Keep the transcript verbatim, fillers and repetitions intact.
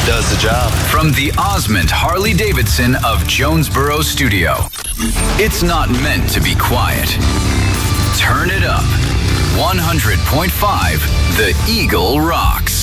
does the job. From the Osmond Harley-Davidson of Jonesboro Studio, it's not meant to be quiet. Turn it up. one hundred point five The Eagle rocks.